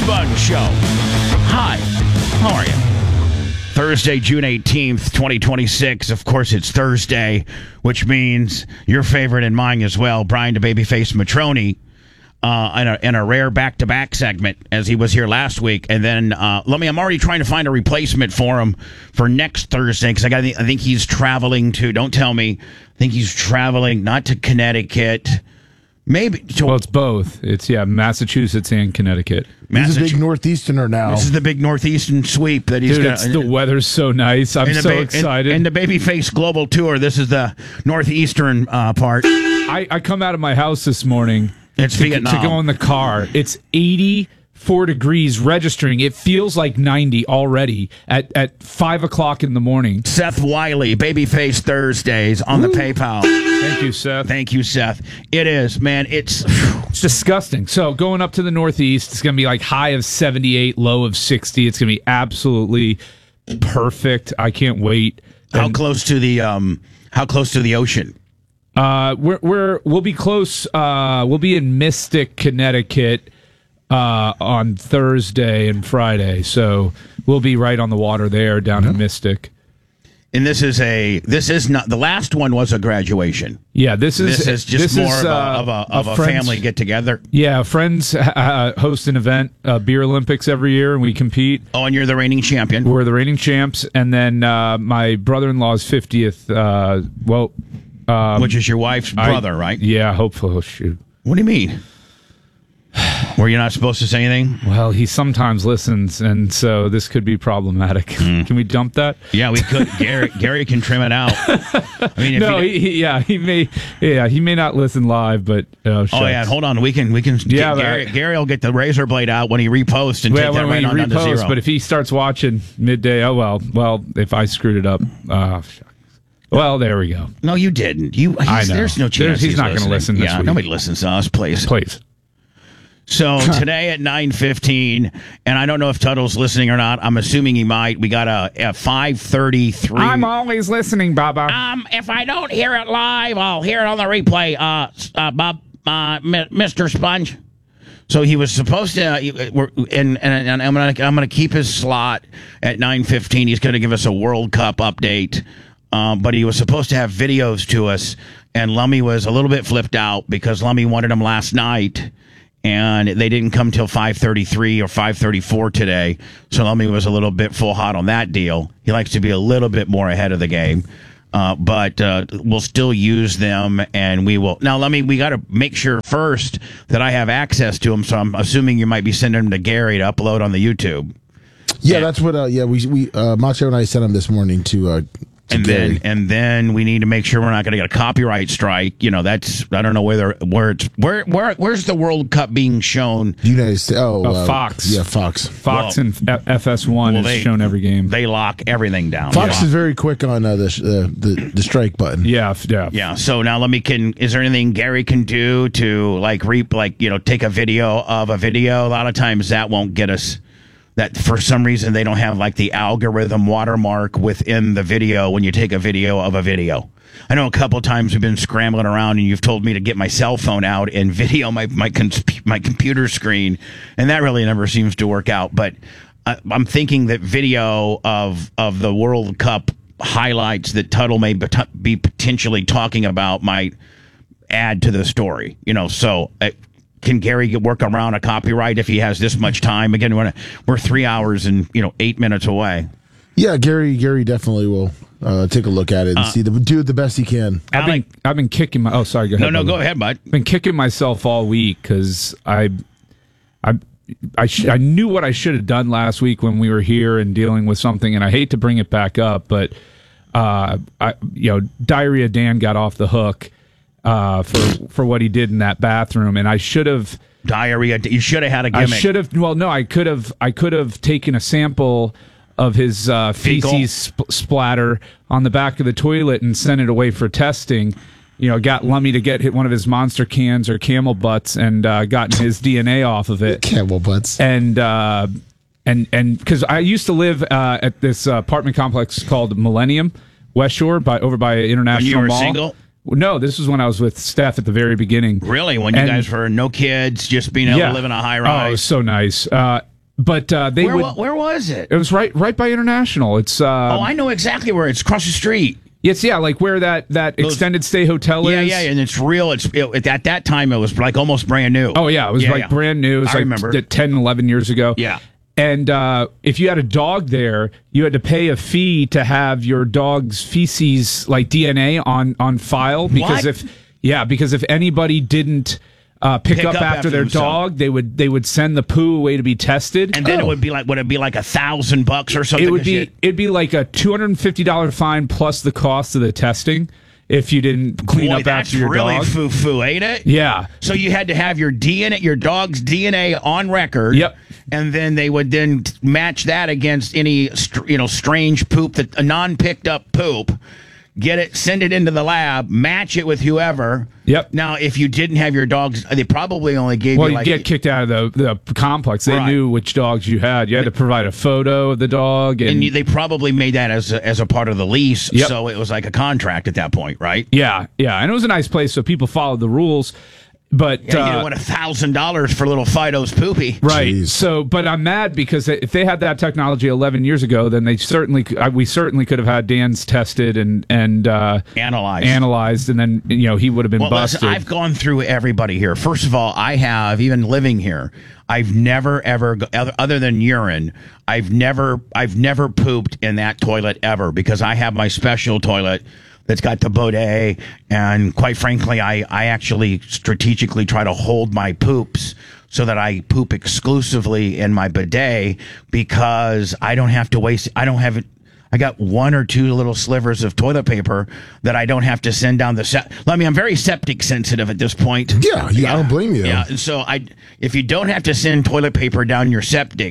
Sponge Show. Hi, how are you? Thursday, June 18th, 2026. Of course, it's Thursday, which means your favorite and mine as well, Brian the Babyface Matroni, in a rare back-to-back segment, as he was here last week. And then, I'm already trying to find a replacement for him for next Thursday, because I think he's traveling to, don't tell me, I think he's traveling not to Connecticut, maybe. Well, it's both. It's, Massachusetts and Connecticut. He's a big Northeasterner now. This is the big Northeastern sweep that he's got. The weather's so nice. I'm so excited. And the Babyface Global Tour, this is the Northeastern part. I come out of my house this morning to go in the car. It's 84 degrees registering. It feels like 90 already at 5 o'clock in the morning. Seth Wiley, Babyface Thursdays on the PayPal. Thank you, Seth. Thank you, Seth. It is, man. It's disgusting. So going up to the Northeast, it's going to be like high of 78, low of 60. It's going to be absolutely perfect. I can't wait. How close to the ocean? We'll be close. We'll be in Mystic, Connecticut, on Thursday and Friday. So we'll be right on the water there down in Mystic. And this is not the last one was a graduation. Yeah, this is more of a family get together. Yeah, friends host an event, Beer Olympics every year, and we compete. Oh, and you're the reigning champion. We're the reigning champs, and then my brother-in-law's 50th. Which is your wife's brother, right? Yeah, hopefully. Oh, shoot. What do you mean? Were you not supposed to say anything? Well, he sometimes listens, and so this could be problematic. Can we dump that? Yeah, we could. Gary can trim it out. I mean, he may not listen live, but hold on, we can. Gary will get the razor blade out when he reposts and take that right on down to zero. But if he starts watching midday, well, if I screwed it up, well, there we go. No, you didn't. I know. There's no chance he's not going to listen. This week. Nobody listens to us, please. So today at 9:15, and I don't know if Tuttle's listening or not. I'm assuming he might. We got a 5:33. I'm always listening, Baba. If I don't hear it live, I'll hear it on the replay. Bob, Mr. Sponge. So he was supposed to, and I'm gonna keep his slot at 9:15. He's gonna give us a World Cup update, but he was supposed to have videos to us, and Lummy was a little bit flipped out because Lummy wanted them last night. And they didn't come till 5:33 or 5:34 today. So Lummy was a little bit full hot on that deal. He likes to be a little bit more ahead of the game. But we'll still use them, and we will. Now, Lummy, we got to make sure first that I have access to them. So I'm assuming you might be sending them to Gary to upload on the YouTube. Yeah, that's what. We Macho and I sent him this morning to. And then we need to make sure we're not going to get a copyright strike. You know, that's I don't know where's the World Cup being shown? United States. Fox. Yeah, Fox. Fox and FS1 is shown every game. They lock everything down. Fox is very quick on the strike button. Yeah. So now is there anything Gary can do to take a video of a video? A lot of times that won't get us. That for some reason they don't have like the algorithm watermark within the video when you take a video of a video. I know a couple of times we've been scrambling around and you've told me to get my cell phone out and video my computer screen, and that really never seems to work out. But I'm thinking that video of the World Cup highlights that Tuttle may be potentially talking about might add to the story. So. Can Gary work around a copyright if he has this much time? Again, we're 3 hours and 8 minutes away. Yeah, Gary definitely will take a look at it and do the best he can. I've been kicking my. Oh, sorry. Go ahead. No, go ahead, bud. I've been kicking myself all week because I knew what I should have done last week when we were here and dealing with something, and I hate to bring it back up, but Diarrhea Dan got off the hook. For what he did in that bathroom, and I should have diarrhea. You should have had a gimmick. I should have. Well, no, I could have taken a sample of his feces splatter on the back of the toilet and sent it away for testing. Got Lummy to get one of his Monster cans or Camel Butts and gotten his DNA off of it. Camel Butts. And because I used to live at this apartment complex called Millennium West Shore over by International When you were Mall. Single? No, this was when I was with Steph at the very beginning. Really? When you guys were no kids, just being able to live in a high rise? Oh, it was so nice. But they Where was it? It was right by International. It's I know exactly where it's across the street. It's like where that extended stay hotel is. Yeah, and it's real. At that time it was like almost brand new. Oh yeah, it was brand new. It was I remember 10, 11 years ago. Yeah. And if you had a dog there, you had to pay a fee to have your dog's feces, like DNA, on file. Because because if anybody didn't pick up after their dog, they would send the poo away to be tested. And then would it be like $1,000 or something? It'd be like a $250 fine plus the cost of the testing if you didn't clean up after your dog. That's really foo-foo, ain't it? Yeah. So you had to have your dog's DNA on record. Yep. And then they would then match that against any strange poop, a non-picked up poop. Get it, send it into the lab, match it with whoever. Yep. Now, if you didn't have your dogs, they probably only gave you you get kicked out of the complex. They knew which dogs you had. You had to provide a photo of the dog, and they probably made that as a part of the lease. Yep. So it was like a contract at that point, right? Yeah, and it was a nice place, so people followed the rules. But you don't want $1,000 for little Fido's poopy, right? Jeez. So, but I'm mad because if they had that technology 11 years ago, then we certainly could have had Dan's tested and analyzed, and then he would have been busted. Listen, I've gone through everybody here. First of all, I have, even living here, I've never ever, other than urine, I've never pooped in that toilet ever because I have my special toilet that's got the bidet, and quite frankly, I actually strategically try to hold my poops so that I poop exclusively in my bidet because I don't have to waste. I got one or two little slivers of toilet paper that I don't have to send down the I'm very septic sensitive at this point. Yeah, I don't blame you. Yeah, and so if you don't have to send toilet paper down your septic,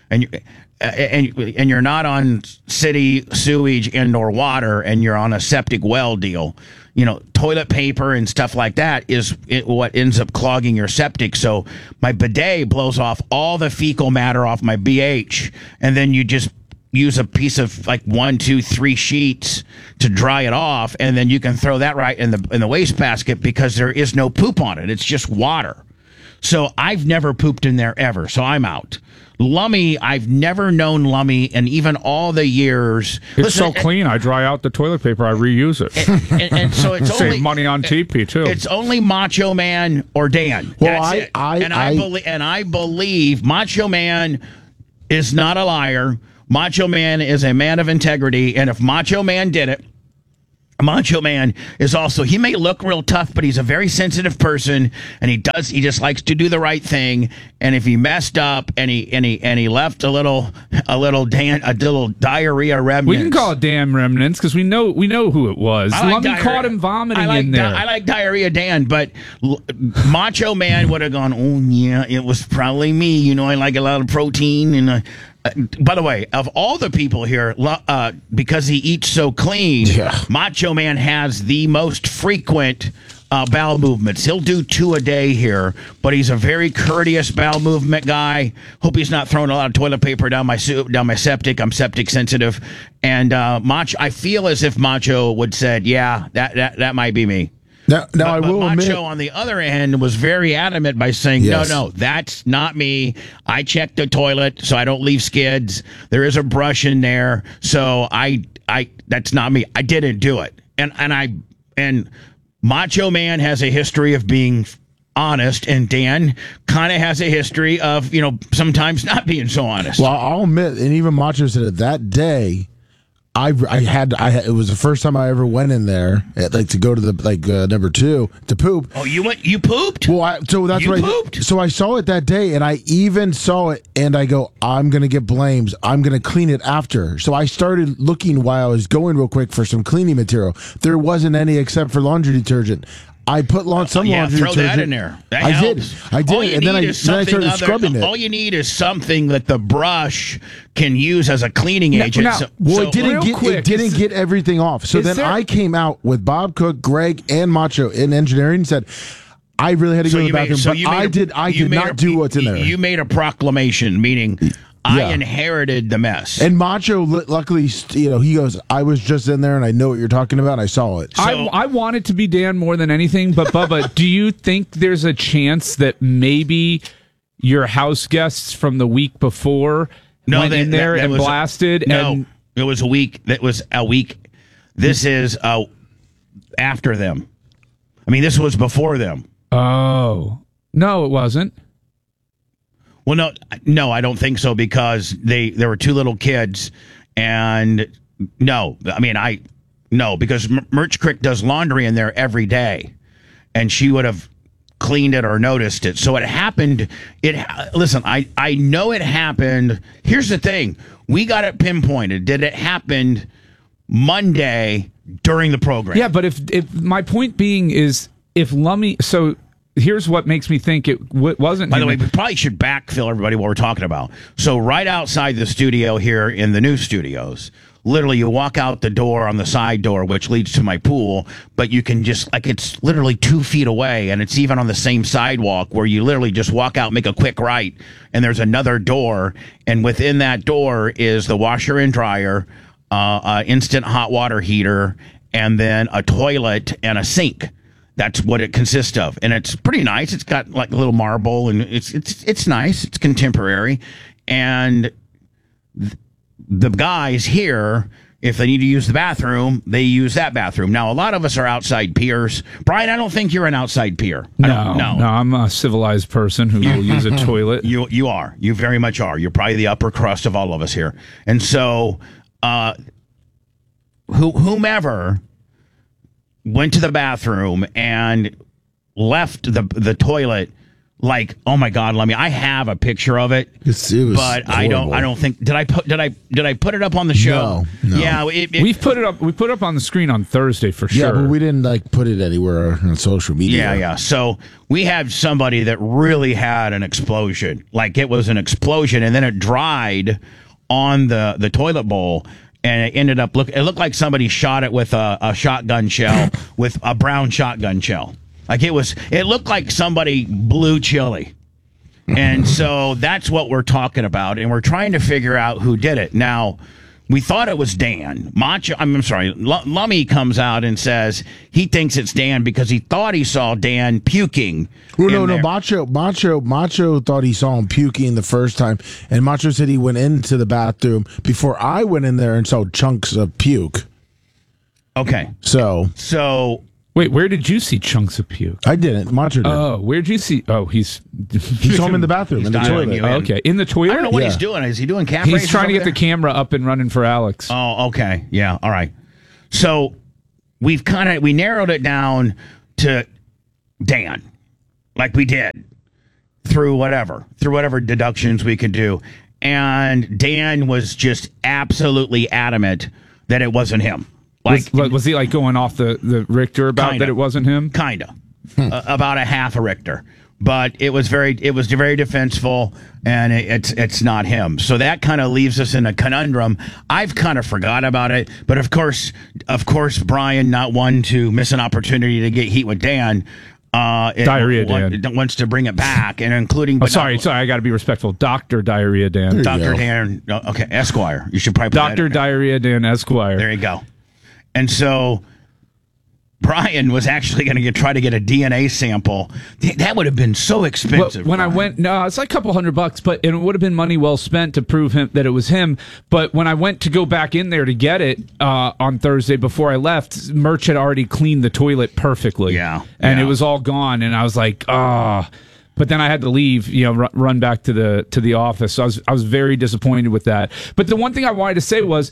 and you're not on city sewage and/or water, and you're on a septic well deal, toilet paper and stuff like that is what ends up clogging your septic. So my bidet blows off all the fecal matter off my BH, and then you just use a piece of like 1, 2, 3 sheets to dry it off, and then you can throw that right in the wastebasket because there is no poop on it. It's just water. So I've never pooped in there ever. So I'm out. Lummy, I've never known Lummy, and even all the years. It's so clean. I dry out the toilet paper. I reuse it. And so it's save money on TP too. It's only Macho Man or Dan. Well, I believe Macho Man is not a liar. Macho Man is a man of integrity, and if Macho Man did it, Macho Man is also, he may look real tough, but he's a very sensitive person, and he just likes to do the right thing. And if he messed up and he left a little diarrhea remnants. We can call it damn remnants because we know who it was. Lummy caught him vomiting in there. I like Diarrhea Dan, but Macho Man would have gone, oh yeah, it was probably me. I like a lot of protein and by the way, of all the people here, because he eats so clean, Macho Man has the most frequent bowel movements. He'll do 2 a day here, but he's a very courteous bowel movement guy. Hope he's not throwing a lot of toilet paper down my septic. I'm septic sensitive, and I feel as if Macho would said, "Yeah, that might be me." Now I will admit, Macho, on the other hand, was very adamant by saying, no, that's not me. I checked the toilet so I don't leave skids. There is a brush in there, so I that's not me. I didn't do it. And Macho Man has a history of being honest, and Dan kind of has a history of, sometimes not being so honest. Well, I'll admit, and even Macho said it that day. It was the first time I ever went in there, to go to the number 2 to poop. Oh, you pooped? Well, so that's right. Pooped? So I saw it that day, and I even saw it, and I go, I'm gonna get blames. I'm gonna clean it after. So I started looking while I was going real quick for some cleaning material. There wasn't any except for laundry detergent. I put some laundry throw detergent. That in there. That I helps. did, and then I started scrubbing it. All you need is something that the brush can use as a cleaning agent. It didn't get everything off. So then I came out with Bob Cook, Greg, and Macho in engineering and said, I really had to go to the bathroom, but I did not do what's in there. You made a proclamation, meaning I inherited the mess. And Macho, luckily, he goes, I was just in there and I know what you're talking about. And I saw it. So, I want it to be Dan more than anything. But Bubba, do you think there's a chance that maybe your house guests from the week before went in there and blasted? No, it was a week. That was a week. This is after them. I mean, this was before them. Oh. No, it wasn't. Well, no, I don't think so because there were two little kids, and no, I mean because Merch Crick does laundry in there every day, and she would have cleaned it or noticed it. So it happened. Listen, I know it happened. Here's the thing: we got it pinpointed. Did it happen Monday during the program? Yeah, but if my point being is if Lummy, so. Here's what makes me think it wasn't. By the way, we probably should backfill everybody what we're talking about. So right outside the studio here in the new studios, literally you walk out the door on the side door, which leads to my pool, but you can just, it's literally 2 feet away, and it's even on the same sidewalk where you literally just walk out, make a quick right, and there's another door, and within that door is the washer and dryer, instant hot water heater, and then a toilet and a sink. That's what it consists of, and it's pretty nice. It's got like a little marble, and it's nice. It's contemporary, and the guys here, if they need to use the bathroom, they use that bathroom. Now, a lot of us are outside peers. Brian, I don't think you're an outside peer. No, I'm a civilized person who will use a toilet. You are. You very much are. You're probably the upper crust of all of us here, and so whomever went to the bathroom and left the toilet like, oh my God, I have a picture of it. It was but horrible. I don't think did I put it up on the show? No. Yeah, we've put it up. We put it up on the screen on Thursday for sure. Yeah, but we didn't put it anywhere on social media. Yeah. So we had somebody that really had an explosion. Like it was an explosion, and then it dried on the toilet bowl. And it ended up it looked like somebody shot it with a shotgun shell, with a brown shotgun shell. Like it looked like somebody blew chili. And so that's what we're talking about. And we're trying to figure out who did it. Now, we thought it was Dan. Lummy comes out and says he thinks it's Dan because he thought he saw Dan puking. Well, no. Macho thought he saw him puking the first time, and Macho said he went into the bathroom before I went in there and saw chunks of puke. Okay. So. Wait, where did you see chunks of puke? I didn't. Macho did. Oh, where did you see? Oh, he saw him in the bathroom, in the toilet. Oh, okay, in the toilet? I don't know what he's doing. Is he doing cat He's trying to get the camera up and running for Alex. Oh, okay. Yeah, all right. So we narrowed it down to Dan, like we did, through whatever deductions we could do. And Dan was just absolutely adamant that it wasn't him. Was he like going off the Richter about that it wasn't him? Kind of. About a half a Richter. But it was very defensible, and it's not him. So that kind of leaves us in a conundrum. I've kind of forgot about it, but of course, Brian, not one to miss an opportunity to get heat with Dan. Diarrhea Dan wants to bring it back, and including. Sorry, I got to be respectful. Dr. Diarrhea Dan. Dr. Dan. Okay, Esquire. You should probably put Dr. Diarrhea Dan Esquire. There you go. And so Brian was actually going to try to get a DNA sample. That would have been so expensive. When I went, it's like a couple $100, but it would have been money well spent to prove that it was him. But when I went to go back in there to get it on Thursday before I left, Merch had already cleaned the toilet perfectly. Yeah. And it was all gone. And I was like, But then I had to leave, run back to the office. So I was very disappointed with that. But the one thing I wanted to say was,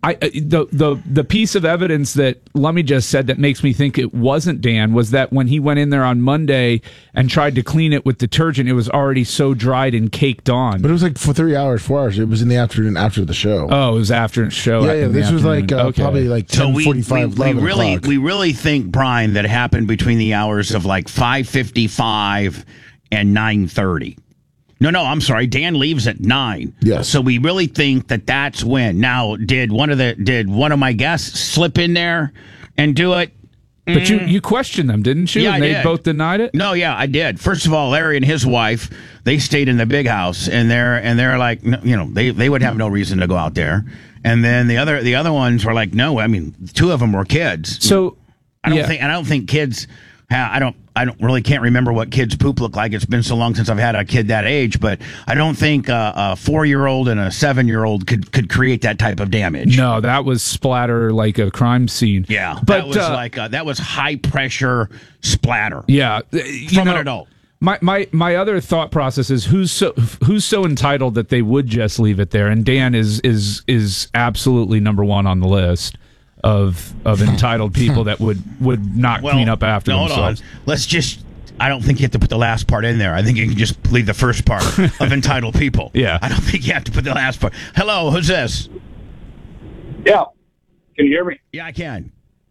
the piece of evidence that Lummy just said that makes me think it wasn't Dan was that when he went in there on Monday and tried to clean it with detergent, it was already so dried and caked on. But it was like for 3 hours, 4 hours. It was in the afternoon after the show. Oh, it was after the show. Yeah. This was like probably like 10:45. We really think, Brian, that it happened between the hours of like 5:55 and 9:30. No, I'm sorry. Dan leaves at 9. Yes. So we really think that that's when. Now, did one of my guests slip in there and do it? But you questioned them, didn't you? Yeah, and I they did. both denied it? No, yeah, I did. First of all, Larry and his wife, they stayed in the big house, and they're like, they would have no reason to go out there. And then the other ones were like, no. I mean, 2 of them were kids. So I don't think kids I don't really can't remember what kids' poop look like. It's been so long since I've had a kid that age, but I don't think a 4-year-old and a 7-year-old could create that type of damage. No, that was splatter like a crime scene. Yeah, but that was high pressure splatter. Yeah, from an adult. My other thought process is who's so entitled that they would just leave it there, and Dan is absolutely number one on the list of entitled people that would not clean up after themselves. Hold on. Let's just. I don't think you have to put the last part in there. I think you can just leave the first part of entitled people. Yeah. I don't think you have to put the last part. Hello, who's this? Yeah. Can you hear me? Yeah, I can.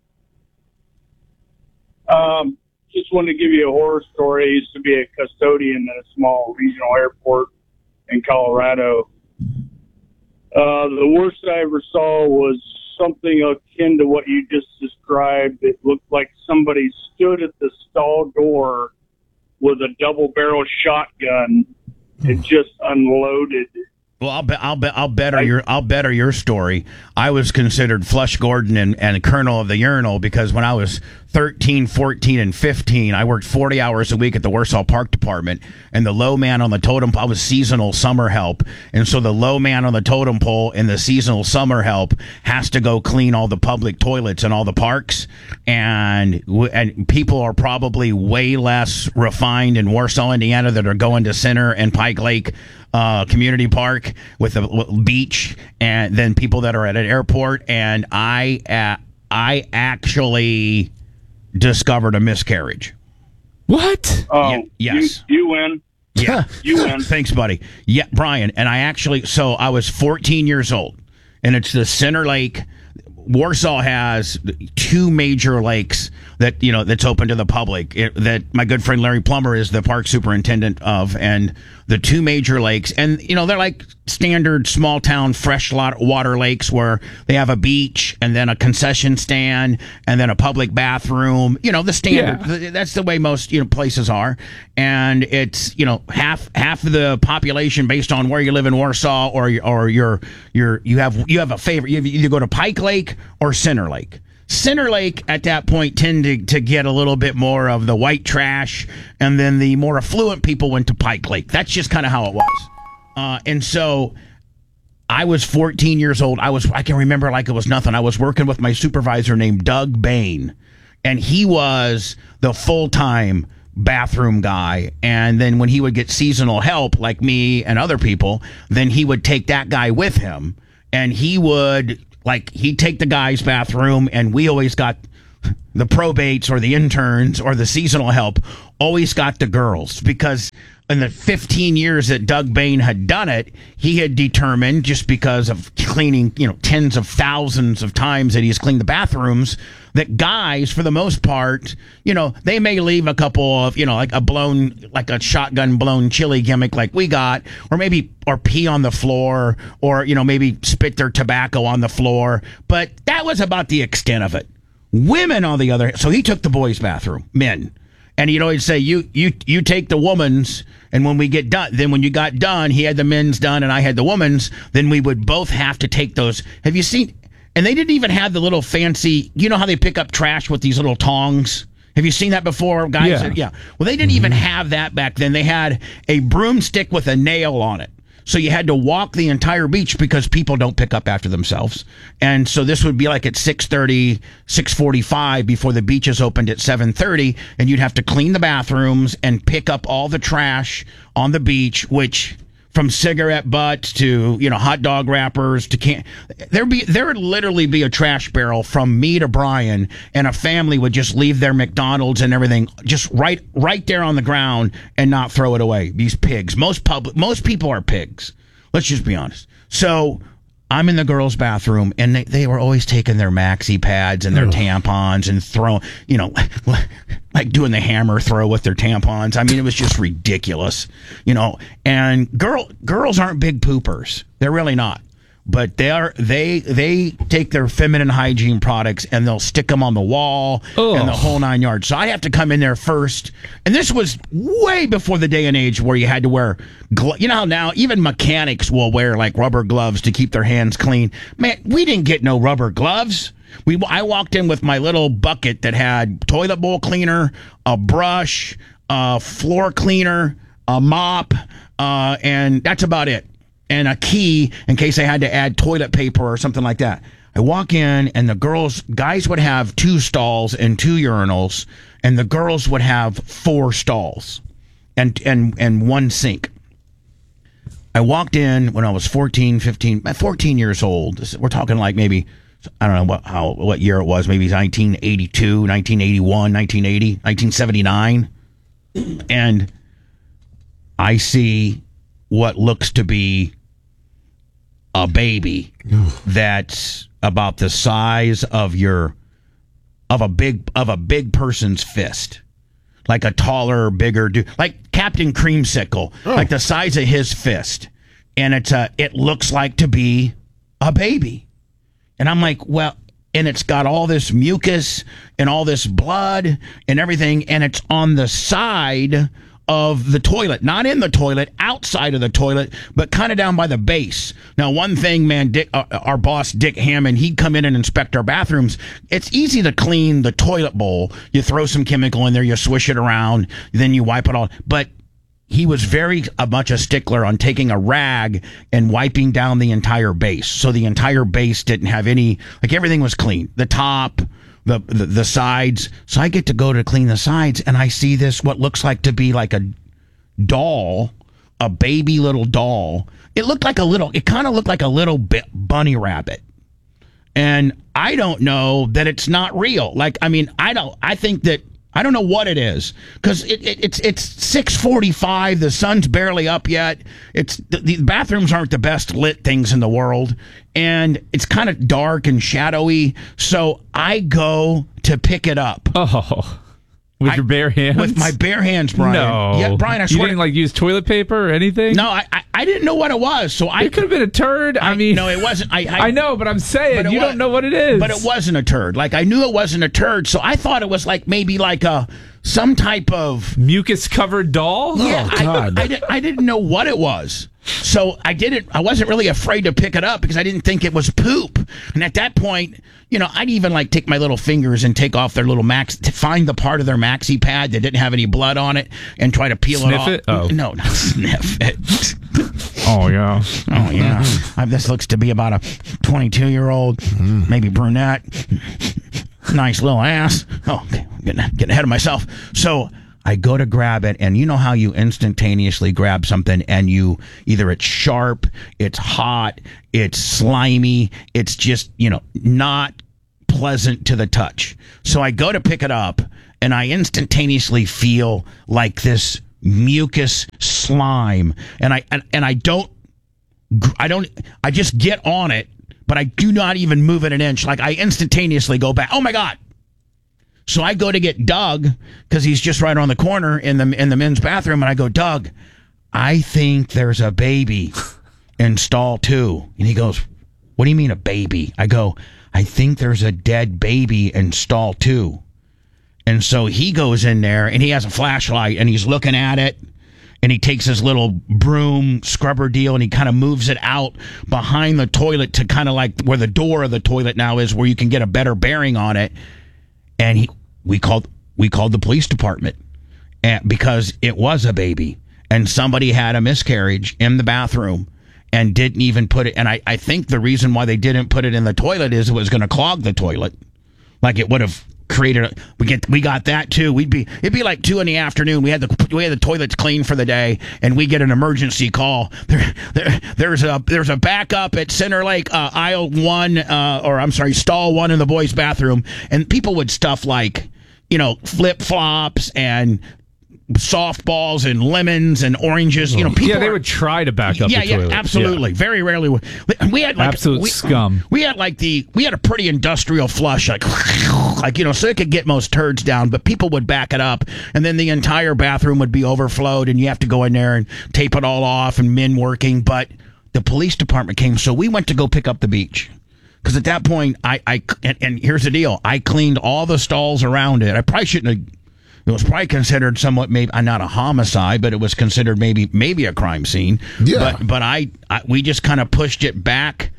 Just wanted to give you a horror story. I used to be a custodian at a small regional airport in Colorado. The worst I ever saw was something akin to what you just described. It looked like somebody stood at the stall door with a double-barrel shotgun and just unloaded. Well, I'll better your story. I was considered Flush Gordon and Colonel of the Urinal because when I was 13, 14, and 15, I worked 40 hours a week at the Warsaw Park Department, and the low man on the totem pole, I was seasonal summer help, and so the low man on the totem pole and the seasonal summer help has to go clean all the public toilets in all the parks, and people are probably way less refined in Warsaw, Indiana that are going to Center and Pike Lake Community Park with a beach, and then people that are at an airport, and I actually discovered a miscarriage. What? Oh, yes. You win. Yeah. You win. Thanks, buddy. Yeah, Brian. And so I was 14 years old, and it's the Center Lake. Warsaw has 2 major lakes that, that's open to the public that my good friend Larry Plummer is the park superintendent of, and the 2 major lakes, and they're like standard small town fresh water lakes where they have a beach and then a concession stand and then a public bathroom, the standard. Yeah. That's the way most places are, and it's half of the population based on where you live in Warsaw or you have a favorite. You either go to Pike Lake or Center Lake. Center Lake at that point tended to get a little bit more of the white trash, and then the more affluent people went to Pike Lake. That's just kind of how it was. And so I was 14 years old. I can remember like it was nothing. I was working with my supervisor named Doug Bain, and he was the full-time bathroom guy. And then when he would get seasonal help, like me and other people, then he would take that guy with him, and he'd take the guy's bathroom, and we always got the probates or the interns or the seasonal help always got the girls, because in the 15 years that Doug Bain had done it, he had determined, just because of cleaning, tens of thousands of times that he's cleaned the bathrooms, that guys, for the most part, they may leave a couple of, like a shotgun blown chili gimmick like we got, or pee on the floor, or, maybe spit their tobacco on the floor. But that was about the extent of it. Women, on the other hand, so he took the boys' bathroom, men. And he'd always say, you take the woman's, and when we get done, then when you got done, he had the men's done and I had the woman's, then we would both have to take those. Have you seen, and they didn't even have the little fancy, how they pick up trash with these little tongs? Have you seen that before, guys? Yeah. Well, they didn't even have that back then. They had a broomstick with a nail on it. So you had to walk the entire beach because people don't pick up after themselves. And so this would be like at 6:30, 6:45 before the beaches opened at 7:30, and you'd have to clean the bathrooms and pick up all the trash on the beach, which from cigarette butts to, hot dog wrappers to there would literally be a trash barrel from me to Brian, and a family would just leave their McDonald's and everything just right there on the ground and not throw it away. These pigs. Most people are pigs. Let's just be honest. So I'm in the girls' bathroom, and they were always taking their maxi pads and their tampons and throwing, like doing the hammer throw with their tampons. I mean, it was just ridiculous, and girls aren't big poopers. They're really not. But they take their feminine hygiene products and they'll stick them on the wall and the whole 9 yards. So I have to come in there first. And this was way before the day and age where you had to wear, how now even mechanics will wear like rubber gloves to keep their hands clean. Man, we didn't get no rubber gloves. I walked in with my little bucket that had toilet bowl cleaner, a brush, a floor cleaner, a mop, and that's about it. And a key in case I had to add toilet paper or something like that. I walk in, and guys would have 2 stalls and 2 urinals, and the girls would have 4 stalls and 1 sink. I walked in when I was 14 years old. We're talking like maybe, I don't know what year it was, maybe 1982, 1981, 1980, 1979. And I see what looks to be a baby that's about the size of a big person's fist. Like a taller, bigger dude, like Captain Creamsicle, like the size of his fist. And it looks like to be a baby. And I'm like, well, and it's got all this mucus and all this blood and everything, and it's on the side of the toilet, not in the toilet, outside of the toilet, but kind of down by the base. Now, one thing, man, our boss, Dick Hammond, he'd come in and inspect our bathrooms. It's easy to clean the toilet bowl. You throw some chemical in there, you swish it around, then you wipe it all. But he was very much a stickler on taking a rag and wiping down the entire base. So the entire base didn't have any, like everything was clean. The top, the sides. So I get to go to clean the sides, and I see this, what looks like to be like a doll, a baby little doll. It kind of looked like a little bunny rabbit. And I don't know that it's not real. Like, I mean, I don't know what it is, because it's 6:45. The sun's barely up yet. The bathrooms aren't the best lit things in the world, and it's kind of dark and shadowy. So I go to pick it up. Oh, with your bare hands? With my bare hands, Brian. No, yeah, Brian. I swear. You didn't use toilet paper or anything? No, I didn't know what it was. So it could have been a turd. I mean, no, it wasn't. I know, but I'm saying you don't know what it is. But it wasn't a turd. Like, I knew it wasn't a turd, so I thought it was like maybe like some type of mucus covered doll. Yeah, oh, God. I didn't know what it was. So I wasn't really afraid to pick it up because I didn't think it was poop. And at that point, I'd even like take my little fingers and take off their little to find the part of their maxi pad that didn't have any blood on it and try to peel it off. Sniff it? Oh. No, not sniff it. Oh, yeah. Oh, yeah. This looks to be about a 22-year-old, maybe brunette. Nice little ass. Oh, okay. Getting ahead of myself. So I go to grab it, and you know how you instantaneously grab something and either it's sharp, it's hot, it's slimy, it's just, not pleasant to the touch. So I go to pick it up, and I instantaneously feel like this mucus slime, and I just get on it, but I do not even move it an inch. Like, I instantaneously go back. Oh my God. So I go to get Doug, because he's just right on the corner in the men's bathroom, and I go, Doug, I think there's a baby in stall 2. And he goes, what do you mean a baby? I go, I think there's a dead baby in stall 2. And so he goes in there, and he has a flashlight, and he's looking at it, and he takes his little broom scrubber deal, and he kind of moves it out behind the toilet to kind of like where the door of the toilet now is, where you can get a better bearing on it. And we called the police department, because it was a baby, and somebody had a miscarriage in the bathroom and didn't even put it. And I think the reason why they didn't put it in the toilet is it was going to clog the toilet. Like, it would have created we got that too. It'd be like 2 PM. We had the toilets clean for the day, and we get an emergency call. There's a backup at Center Lake, aisle 1, stall 1 in the boys' bathroom, and people would stuff like, flip flops and softballs and lemons and oranges. They would try to back up the toilet. Yeah, absolutely. Yeah. Very rarely. We had like absolute scum. We had a pretty industrial flush, so it could get most turds down, but people would back it up, and then the entire bathroom would be overflowed, and you have to go in there and tape it all off, and men working. But the police department came, so we went to go pick up the beach. Because at that point, and here's the deal, I cleaned all the stalls around it. I probably shouldn't have. It was probably considered somewhat, maybe not a homicide, but it was considered maybe a crime scene. Yeah. But we just kind of pushed it back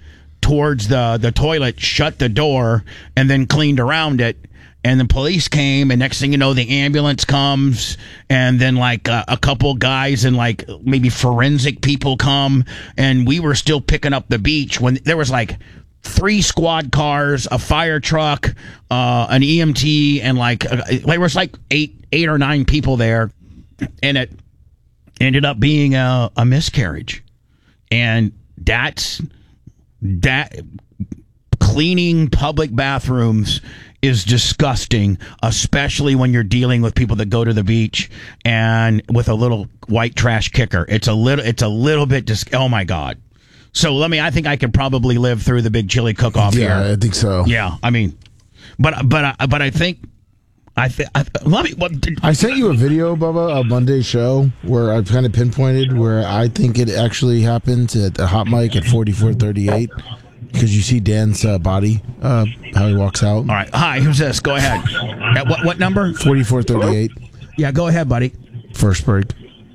towards the toilet, shut the door, and then cleaned around it. And the police came, and next thing you know, the ambulance comes, and then like a couple guys and like maybe forensic people come, and we were still picking up the beach when there was like 3 squad cars, a fire truck, an EMT, and there was like eight or 9 people there, and it ended up being a miscarriage, and that cleaning public bathrooms is disgusting, especially when you're dealing with people that go to the beach and with a little white trash kicker. It's a little bit oh my God. So I think I could probably live through the big chili cook-off here. Yeah, I think so. Yeah, I mean, but I think I sent you a video, Bubba, of Monday's show where I've kind of pinpointed where I think it actually happened at the hot mic at 4438. Because you see Dan's body, how he walks out. All right. Hi, who's this? Go ahead. At what number? 4438. Yeah, go ahead, buddy. First break.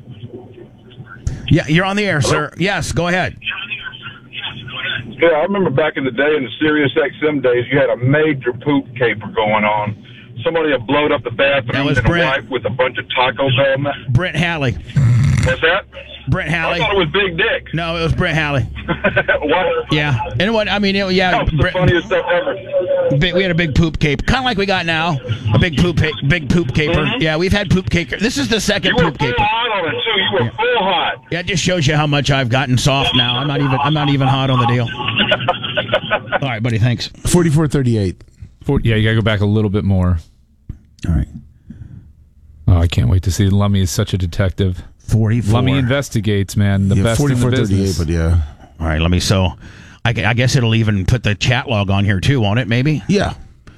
Yeah, you're on the air, sir. Yes, go ahead. Yeah, I remember back in the day, in the Sirius XM days, you had a major poop caper going on. Somebody had blowed up the bathroom and a wife with a bunch of Taco Bell. Brent Halley. What's that? Brent Halley. I thought it was Big Dick. No, it was Brent Halley. What? Yeah. And what? I mean, yeah. That was the funniest stuff ever. We had a big poop caper, kind of like we got now. A big poop caper. Mm-hmm. Yeah, we've had poop caper. This is the second poop caper. You were full hot on it too. You were full hot. Yeah, it just shows you how much I've gotten soft now. I'm not even hot on the deal. All right, buddy. Thanks. 4438. Yeah, you gotta go back a little bit more. All right. Oh, I can't wait to see. Lummy is such a detective. 44. Lummy investigates, man. The best in the business. But yeah. All right, I guess it'll even put the chat log on here too, won't it? Maybe. Yeah.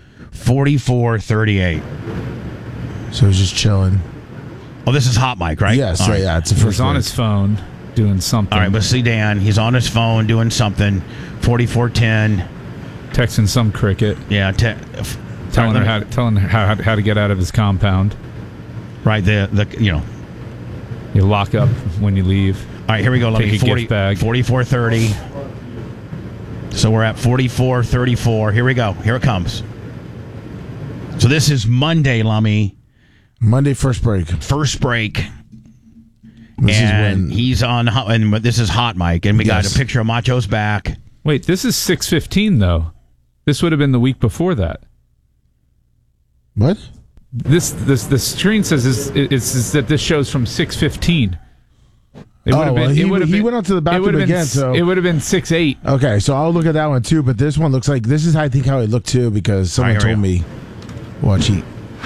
4438. So he's just chilling. Oh, this is hot mic, right? Yes. Right. Yeah. It's the He's first on his phone doing something. All right, let's see Dan. He's on his phone doing something. 4410. Texting some cricket. Yeah. Telling her how to get out of his compound. Right. You lock up when you leave. All right, here we go. Let me 4430. So we're at 4434. Here we go. Here it comes. So this is Monday, Lummy. Monday first break. First break. This is when he's on, and this is Hot Mike, and we got a picture of Macho's back. Wait, this is 6:15 though. This would have been the week before that. What? The screen says is that this show's from 6:15. It would have been. He went out to the bathroom again, so it would have been 6:08. Okay, so I'll look at that one too. But this one looks like this is I think how it looked too because someone told me. Watch he.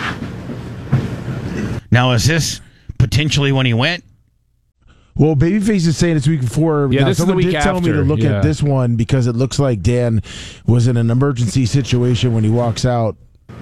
Now is this potentially when he went? Well, Babyface is saying it's week before. Yeah, now, this is the someone week did tell me after. to look at this one because it looks like Dan was in an emergency situation when he walks out.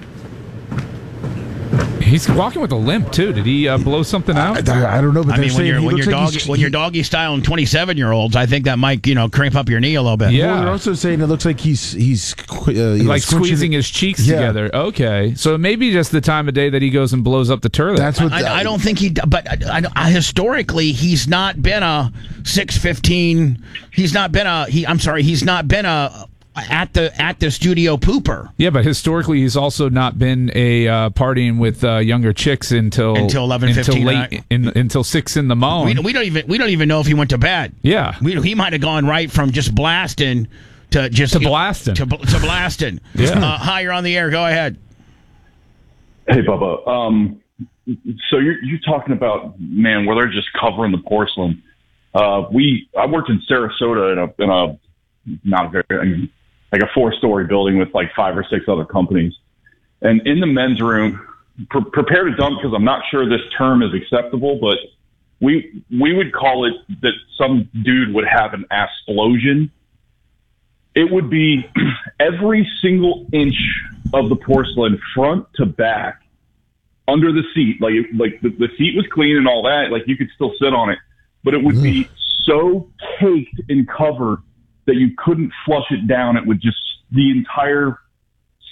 He's walking with a limp too. Did he blow something out? I don't know, but when you're doggy styling 27-year-olds, I think that might crimp up your knee a little bit. Yeah, well, they're also saying it looks like he's like squeezing his cheeks together. Okay, so maybe just the time of day that he goes and blows up the toilet. That's what I don't think he. But historically, he's not been a 6:15. He's not been a. He's not been a. At the studio pooper. Yeah, but historically, he's also not been a partying with younger chicks until 11:15 until 6 in the morning. We don't even know if he went to bed. Yeah, he might have gone right from just blasting to blasting to blasting. Yeah. Hi, you're on the air. Go ahead. Hey, Bubba. So you're talking about where they're just covering the porcelain. I worked in Sarasota in a not very. Like a 4-story building with like 5 or 6 other companies. And in the men's room, prepare to dump because I'm not sure this term is acceptable, but we would call it that some dude would have an explosion. It would be every single inch of the porcelain front to back under the seat. Like the seat was clean and all that. Like you could still sit on it, but it would be so caked in cover that you couldn't flush it down. It would just, the entire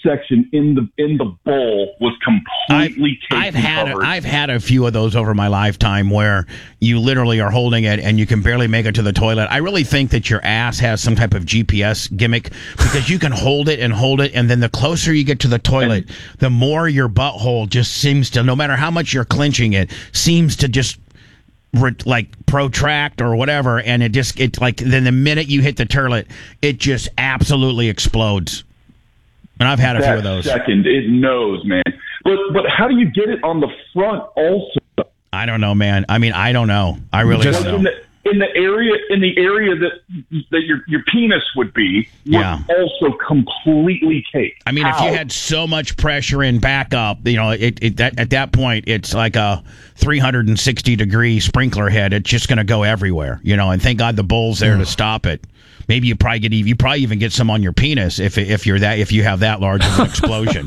section in the bowl was completely I've had a few of those over my lifetime where you literally are holding it and you can barely make it to the toilet. I really think that your ass has some type of GPS gimmick because you can hold it, and then the closer you get to the toilet, the more your butthole just seems to, no matter how much you're clenching it, seems to just like protract or whatever, and it like then the minute you hit the toilet, it just absolutely explodes. And I've had a few of those. Second, it knows, man. But how do you get it on the front also? I don't know, man. I mean, I don't know. I really don't know. In the area that your penis would be, also completely caked. I mean, if you had so much pressure in back up, at that point, it's like a 360-degree sprinkler head. It's just going to go everywhere, and thank God the bowl's there to stop it. Maybe you probably even get some on your penis if you have that large of an explosion.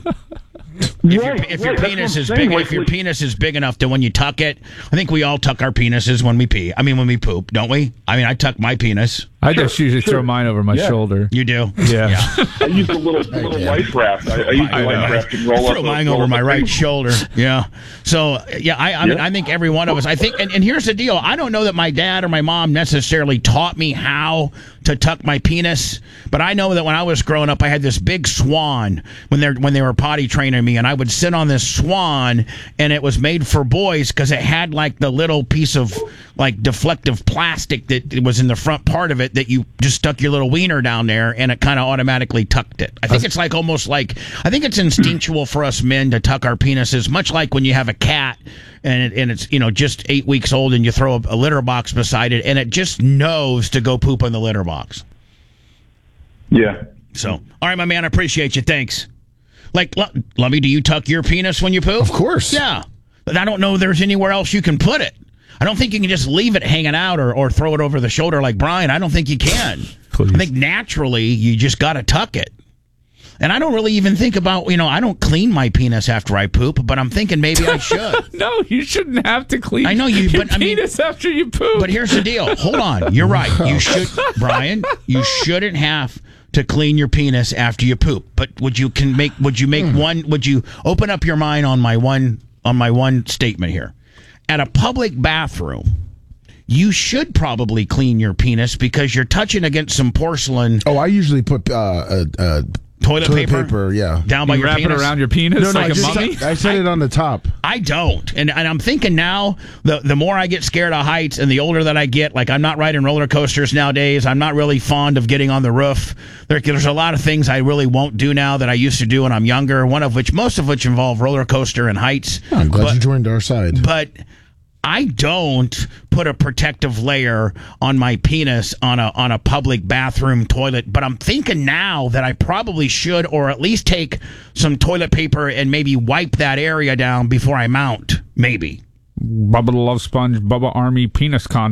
If your penis is big, if your penis is big enough that when you tuck it, I think we all tuck our penises when we pee. I mean, when we poop, don't we? I mean, I tuck my penis. I just usually throw mine over my shoulder. You do? Yeah. I use a little life raft. I use the life raft and roll up. Throw mine over my right shoulder. Yeah. So I mean, I think every one of us. I think, and here's the deal. I don't know that my dad or my mom necessarily taught me how to tuck my penis, but I know that when I was growing up, I had this big swan when they were potty training me, and I would sit on this swan, and it was made for boys because it had like the little piece of like deflective plastic that was in the front part of it that you just stuck your little wiener down there, and it kind of automatically tucked it. I think it's like almost like, I think it's instinctual for us men to tuck our penises, much like when you have a cat and it's just 8 weeks old and you throw a litter box beside it and it just knows to go poop on the litter box. Yeah. So, all right, my man, I appreciate you. Thanks. Like, Lummy, do you tuck your penis when you poop? Of course. Yeah. But I don't know there's anywhere else you can put it. I don't think you can just leave it hanging out or throw it over the shoulder like Brian. I don't think you can. Please. I think naturally you just got to tuck it. And I don't really even think about, I don't clean my penis after I poop, but I'm thinking maybe I should. No, you shouldn't have to clean your penis after you poop. But here's the deal. Hold on. You're right. You should, Brian, you shouldn't have to clean your penis after you poop. But would you open up your mind on my one statement here? At a public bathroom, you should probably clean your penis because you're touching against some porcelain. Oh, I usually put toilet paper, down by your wrap penis. It around your penis like a mummy? I set it on the top. I don't. And I'm thinking now, the more I get scared of heights and the older that I get, like I'm not riding roller coasters nowadays. I'm not really fond of getting on the roof. There's a lot of things I really won't do now that I used to do when I'm younger, most of which involve roller coaster and heights. Oh, I'm glad you joined our side. But I don't put a protective layer on my penis on a public bathroom toilet, but I'm thinking now that I probably should, or at least take some toilet paper and maybe wipe that area down before I mount. Maybe. Bubba the Love Sponge, Bubba Army penis con.